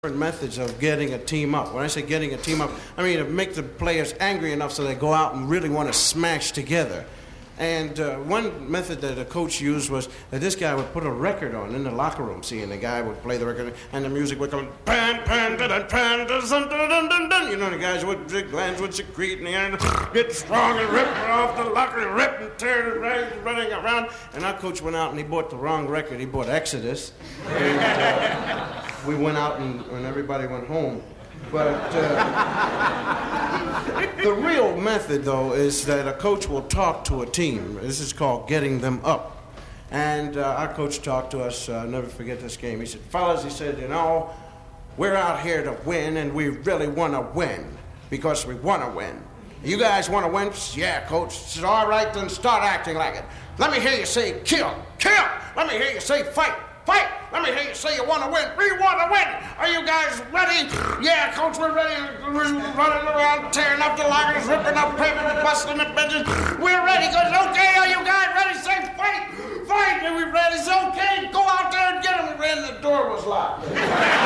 methods of getting a team up. When I say getting a team up, I mean to make the players angry enough so they go out and really want to smash together. And one method that a coach used was that this guy would put a record on in the locker room, see, and the guy would play the record, and the music would come, pan, pan, da, da, pan, da, dun, dun, dun, dun, dun. You know, the guys would, the glands would secrete, and the end get strong and rip it off the locker, and rip and tear it, running around. And our coach went out and he bought the wrong record. He bought Exodus. And we went out and everybody went home. But the real method, though, is that a coach will talk to a team. This is called getting them up. And our coach talked to us, I'll never forget this game. He said, fellas, he said, you know, we're out here to win, and we really want to win because we want to win. You guys want to win? Yeah, coach. He said, all right, then start acting like it. Let me hear you say kill, kill. Let me hear you say fight. Fight! Let me hear you say you want to win. We want to win. Are you guys ready? Yeah, coach, we're ready. We're running around, tearing up the lockers, ripping up paper, busting the benches. We're ready. Goes, okay, are you guys ready? Say fight! Fight! Are we ready? It's okay. Go out there and get him. And the door was locked.